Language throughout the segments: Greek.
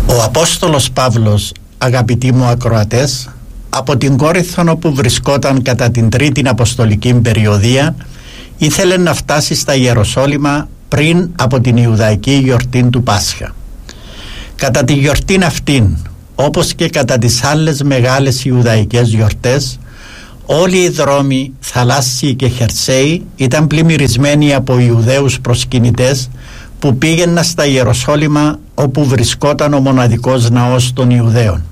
Ο Απόστολος Παύλος, αγαπητοί μου ακροατές, από την Κόρινθον όπου βρισκόταν κατά την Τρίτη Αποστολική περιοδία, ήθελε να φτάσει στα Ιεροσόλυμα πριν από την Ιουδαϊκή γιορτή του Πάσχα. Κατά τη γιορτήν αυτήν, όπως και κατά τις άλλες μεγάλες Ιουδαϊκές γιορτές, όλοι οι δρόμοι, θαλάσσιοι και χερσαίοι, ήταν πλημμυρισμένοι από Ιουδαίους προσκυνητές που πήγαιναν στα Ιεροσόλυμα όπου βρισκόταν ο μοναδικός ναός των Ιουδαίων.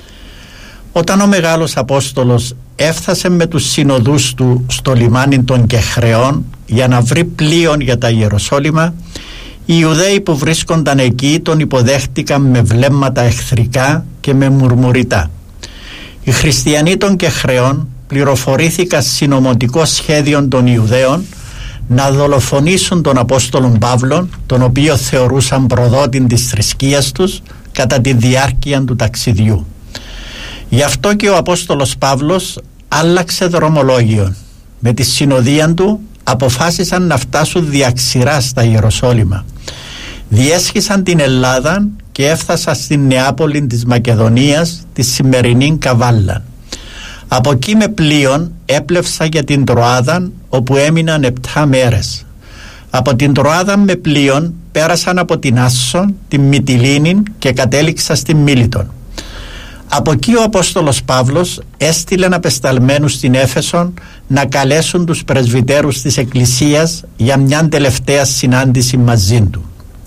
Όταν ο Μεγάλος Απόστολος έφτασε με τους συνοδούς του στο λιμάνι των Κεχρεών για να βρει πλοίον για τα Ιεροσόλυμα, οι Ιουδαίοι που βρίσκονταν εκεί τον υποδέχτηκαν με βλέμματα εχθρικά και με μουρμουριτά. Οι χριστιανοί των Κεχρεών πληροφορήθηκαν συνωμοτικό σχέδιο των Ιουδαίων να δολοφονήσουν τον Απόστολον Παύλον, τον οποίο θεωρούσαν προδότην της θρησκείας τους κατά τη διάρκεια του ταξιδιού. Γι' αυτό και ο Απόστολος Παύλος άλλαξε δρομολόγιο. Με τη συνοδεία του αποφάσισαν να φτάσουν διαξηρά στα Ιεροσόλυμα. Διέσχισαν την Ελλάδα και έφτασαν στην Νεάπολη της Μακεδονίας, τη σημερινή Καβάλα. Από εκεί με πλοίον έπλευσαν για την Τροάδα, όπου έμειναν 7 μέρες. Από την Τροάδα με πλοίον πέρασαν από την Άσσο, την Μυτιλήνη και κατέληξαν στην Μίλητον. Από εκεί ο Απόστολος Παύλος έστειλε απεσταλμένους στην Έφεσον να καλέσουν τους πρεσβυτέρους της Εκκλησίας για μια τελευταία συνάντηση μαζί του.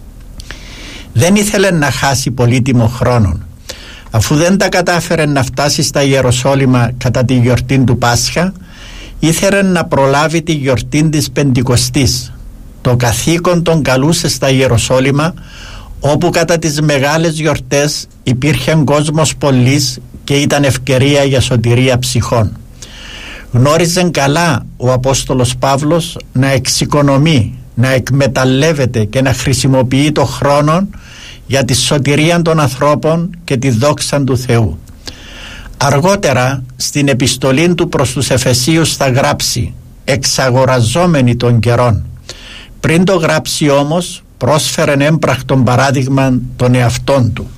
Δεν ήθελε να χάσει πολύτιμο χρόνο. Αφού δεν τα κατάφερε να φτάσει στα Ιεροσόλυμα κατά τη γιορτή του Πάσχα, ήθελε να προλάβει τη γιορτή της Πεντηκοστής. Το καθήκον τον καλούσε στα Ιεροσόλυμα, όπου κατά τις μεγάλες γιορτές υπήρχε κόσμος πολλής και ήταν ευκαιρία για σωτηρία ψυχών. Γνώριζε καλά ο Απόστολος Παύλος να εξοικονομεί, να εκμεταλλεύεται και να χρησιμοποιεί το χρόνο για τη σωτηρία των ανθρώπων και τη δόξα του Θεού. Αργότερα στην επιστολή του προς τους Εφεσίους θα γράψει «εξαγοραζόμενοι των καιρών». Πριν το γράψει όμως πρόσφερε έμπρακτον παράδειγμα των εαυτών του.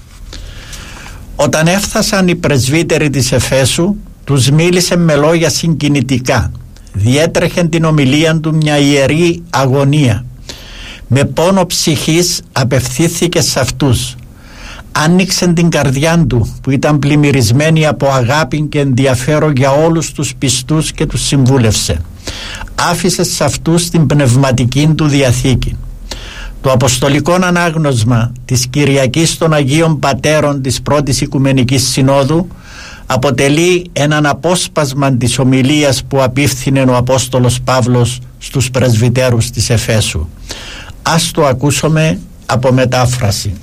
Όταν έφτασαν οι πρεσβύτεροι της Εφέσου, τους μίλησε με λόγια συγκινητικά. Διέτρεχε την ομιλία του μια ιερή αγωνία. Με πόνο ψυχής απευθύνθηκε σε αυτούς. Άνοιξε την καρδιά του που ήταν πλημμυρισμένη από αγάπη και ενδιαφέρον για όλους τους πιστούς και τους συμβούλευσε. Άφησε σε αυτούς την πνευματική του διαθήκη. Το αποστολικό ανάγνωσμα της Κυριακής των Αγίων Πατέρων της Πρώτης Οικουμενικής Συνόδου αποτελεί έναν απόσπασμα της ομιλίας που απίφθινε ο Απόστολος Παύλος στους πρεσβυτέρους της Εφέσου. Ας το ακούσουμε από μετάφραση.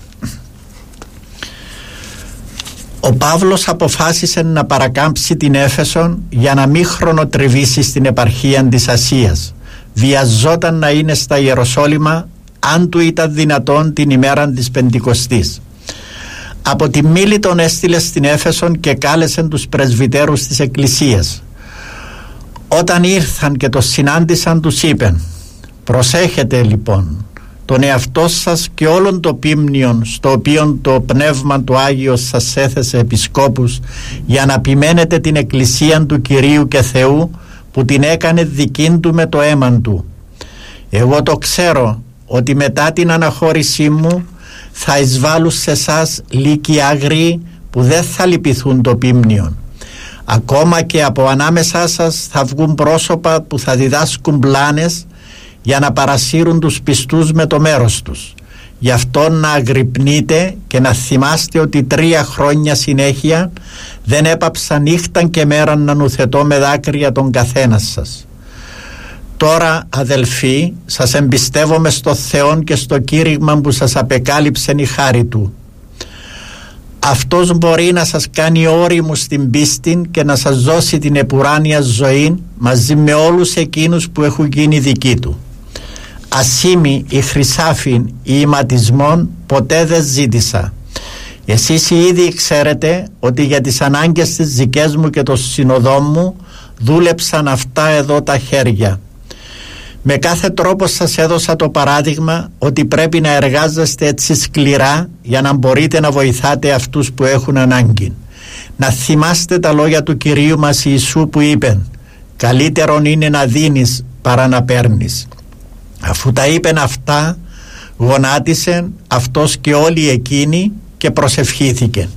Ο Παύλος αποφάσισε να παρακάμψει την Έφεσον για να μην χρονοτριβήσει στην επαρχία της Ασίας. Βιαζόταν να είναι στα Ιεροσόλυμα αν του ήταν δυνατόν την ημέρα της Πεντηκοστής. Από τη Μίλη τον έστειλε στην Έφεσον και κάλεσε τους πρεσβυτέρους της Εκκλησίας. Όταν ήρθαν και το συνάντησαν, τους είπεν: «Προσέχετε λοιπόν τον εαυτό σας και όλων το πίμνιον στο οποίο το Πνεύμα του Άγιος σας έθεσε επισκόπους για να ποιμένετε την Εκκλησία του Κυρίου και Θεού που την έκανε δική του με το αίμα του. Εγώ το ξέρω ότι μετά την αναχώρησή μου θα εισβάλλουν σε εσάς λύκοι άγριοι που δεν θα λυπηθούν το πίμνιον. Ακόμα και από ανάμεσά σας θα βγουν πρόσωπα που θα διδάσκουν πλάνες για να παρασύρουν τους πιστούς με το μέρος τους. Γι' αυτό να αγρυπνείτε και να θυμάστε ότι 3 χρόνια συνέχεια δεν έπαψα νύχταν και μέρα να νουθετώ με δάκρυα τον καθένα σας. Τώρα, αδελφοί, σας εμπιστεύομαι στο Θεόν και στο κήρυγμα που σας απεκάλυψε η χάρη Του. Αυτός μπορεί να σας κάνει όριμους στην πίστη και να σας δώσει την επουράνια ζωή μαζί με όλους εκείνους που έχουν γίνει δικοί Του. Ασήμι ή χρυσάφιν ή ηματισμόν ποτέ δεν ζήτησα. Εσείς ήδη ξέρετε ότι για τις ανάγκες της δικές μου και των συνοδών μου δούλεψαν αυτά εδώ τα χέρια. Με κάθε τρόπο σας έδωσα το παράδειγμα ότι πρέπει να εργάζεστε έτσι σκληρά για να μπορείτε να βοηθάτε αυτούς που έχουν ανάγκη. Να θυμάστε τα λόγια του Κυρίου μας Ιησού που είπε «Καλύτερον είναι να δίνεις παρά να παίρνεις». Αφού τα είπεν αυτά, γονάτισε αυτός και όλοι εκείνοι και προσευχήθηκε.